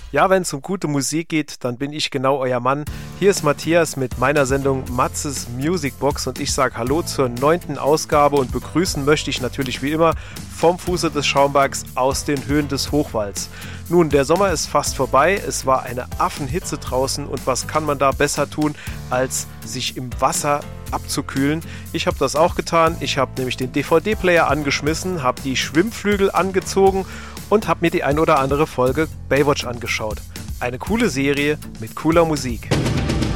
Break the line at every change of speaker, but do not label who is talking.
Ja, wenn es um gute Musik geht, dann bin ich genau euer Mann. Hier ist Matthias mit meiner Sendung Matzes Musicbox und ich sage Hallo zur 9. Ausgabe und begrüßen möchte ich natürlich wie immer vom Fuße des Schaumbergs aus den Höhen des Hochwalds. Nun, der Sommer ist fast vorbei, es war eine Affenhitze draußen und was kann man da besser tun, als sich im Wasser abzukühlen. Ich habe das auch getan, ich habe nämlich den DVD-Player angeschmissen, habe die Schwimmflügel angezogen und habe mir die ein oder andere Folge Baywatch angeschaut. Eine coole Serie mit cooler Musik.